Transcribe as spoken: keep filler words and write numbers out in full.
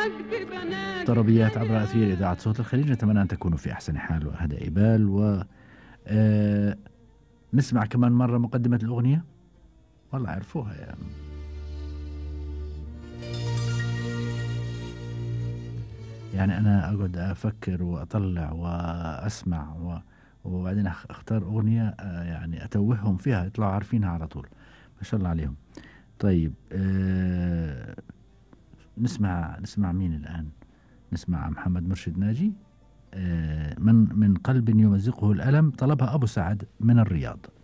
طربيات عبر أثير إذاعة صوت الخليج. نتمنى أن تكونوا في أحسن حال وهداء بال. و آه نسمع كمان مرة مقدمة الأغنية، والله عرفوها يعني. يعني أنا أقعد أفكر وأطلع وأسمع و... وبعدين أختار أغنية آه يعني أتوههم فيها يطلعوا عارفينها على طول، ما شاء الله عليهم. طيب آه نسمع نسمع مين الآن؟ نسمع محمد مرشد ناجي، آه من من قلب يمزقه الألم، طلبها أبو سعد من الرياض.